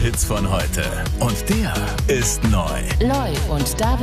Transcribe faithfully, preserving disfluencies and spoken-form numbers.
Hits von heute. Und der ist neu. Loi und David.